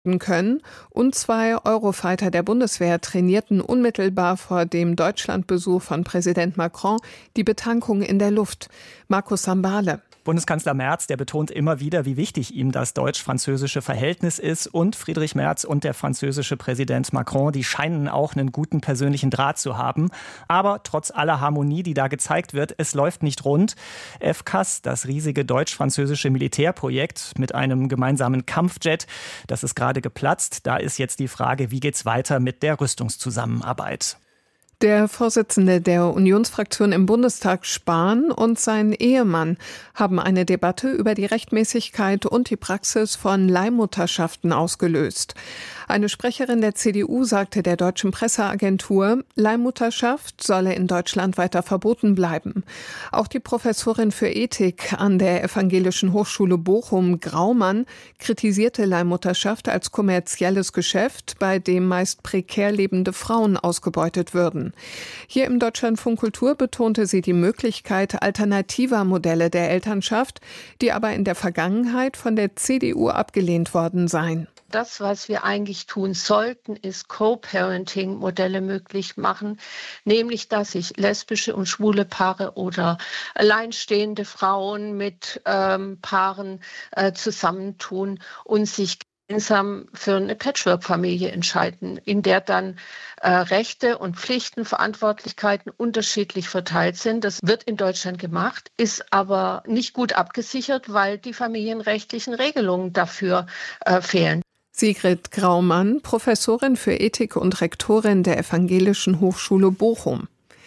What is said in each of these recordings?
können und 2 Eurofighter der Bundeswehr trainierten unmittelbar vor dem Deutschlandbesuch von Präsident Macron die Betankung in der Luft. Markus Sambale. Bundeskanzler Merz, der betont immer wieder, wie wichtig ihm das deutsch-französische Verhältnis ist. Und Friedrich Merz und der französische Präsident Macron, die scheinen auch einen guten persönlichen Draht zu haben. Aber trotz aller Harmonie, die da gezeigt wird, es läuft nicht rund. FCAS, das riesige deutsch-französische Militärprojekt mit einem gemeinsamen Kampfjet, das ist gerade geplatzt. Da ist jetzt die Frage, wie geht's weiter mit der Rüstungszusammenarbeit? Der Vorsitzende der Unionsfraktion im Bundestag, Spahn, und sein Ehemann haben eine Debatte über die Rechtmäßigkeit und die Praxis von Leihmutterschaften ausgelöst. Eine Sprecherin der CDU sagte der deutschen Presseagentur, Leihmutterschaft solle in Deutschland weiter verboten bleiben. Auch die Professorin für Ethik an der Evangelischen Hochschule Bochum, Graumann, kritisierte Leihmutterschaft als kommerzielles Geschäft, bei dem meist prekär lebende Frauen ausgebeutet würden. Hier im Deutschlandfunk Kultur betonte sie die Möglichkeit alternativer Modelle der Elternschaft, die aber in der Vergangenheit von der CDU abgelehnt worden seien. Das, was wir eigentlich tun sollten, ist Co-Parenting-Modelle möglich machen, nämlich dass sich lesbische und schwule Paare oder alleinstehende Frauen mit Paaren zusammentun und sich gemeinsam für eine Patchwork-Familie entscheiden, in der dann Rechte und Pflichten, Verantwortlichkeiten unterschiedlich verteilt sind. Das wird in Deutschland gemacht, ist aber nicht gut abgesichert, weil die familienrechtlichen Regelungen dafür fehlen. Sigrid Graumann, Professorin für Ethik und Rektorin der Evangelischen Hochschule Bochum.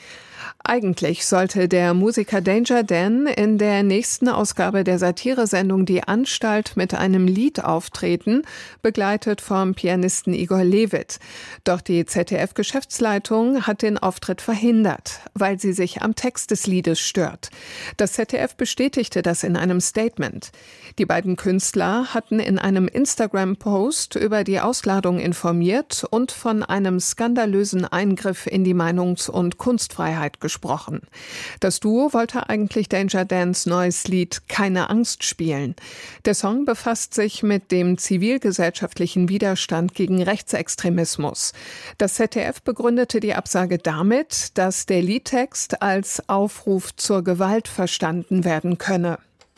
Eigentlich sollte der Musiker Danger Dan in der nächsten Ausgabe der Satiresendung Die Anstalt mit einem Lied auftreten, begleitet vom Pianisten Igor Levit. Doch die ZDF-Geschäftsleitung hat den Auftritt verhindert, weil sie sich am Text des Liedes stört. Das ZDF bestätigte das in einem Statement. Die beiden Künstler hatten in einem Instagram-Post über die Ausladung informiert und von einem skandalösen Eingriff in die Meinungs- und Kunstfreiheit gesprochen. Das Duo wollte eigentlich Danger Dans neues Lied Keine Angst spielen. Der Song befasst sich mit dem zivilgesellschaftlichen Widerstand gegen Rechtsextremismus. Das ZDF begründete die Absage damit, dass der Liedtext als Aufruf zur Gewalt verstanden werden könne.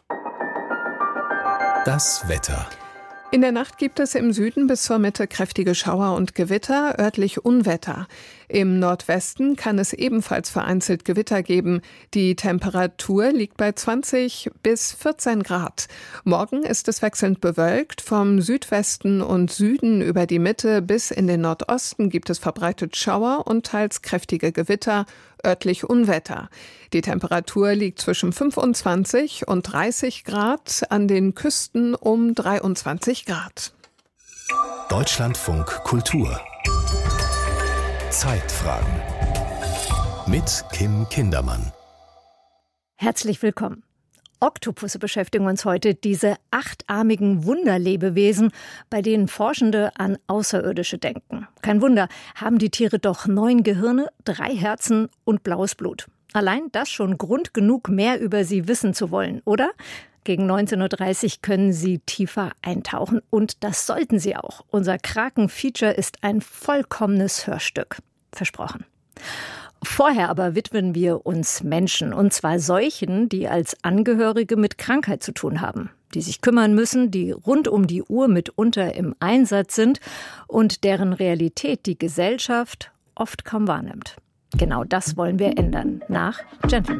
Das Wetter. In der Nacht gibt es im Süden bis zur Mitte kräftige Schauer und Gewitter, örtlich Unwetter. Im Nordwesten kann es ebenfalls vereinzelt Gewitter geben. Die Temperatur liegt bei 20 bis 14 Grad. Morgen ist es wechselnd bewölkt. Vom Südwesten und Süden über die Mitte bis in den Nordosten gibt es verbreitet Schauer und teils kräftige Gewitter, örtlich Unwetter. Die Temperatur liegt zwischen 25 und 30 Grad, an den Küsten um 23 Grad. Deutschlandfunk Kultur. Zeitfragen. Mit Kim Kindermann. Herzlich willkommen. Oktopusse beschäftigen uns heute, diese achtarmigen Wunderlebewesen, bei denen Forschende an Außerirdische denken. Kein Wunder, haben die Tiere doch 9 Gehirne, 3 Herzen und blaues Blut. Allein das schon Grund genug, mehr über sie wissen zu wollen, oder? Gegen 19.30 Uhr können Sie tiefer eintauchen und das sollten Sie auch. Unser Kraken-Feature ist ein vollkommenes Hörstück. Versprochen. Vorher aber widmen wir uns Menschen, und zwar solchen, die als Angehörige mit Krankheit zu tun haben, die sich kümmern müssen, die rund um die Uhr mitunter im Einsatz sind und deren Realität die Gesellschaft oft kaum wahrnimmt. Genau das wollen wir ändern. Nach Gentleman.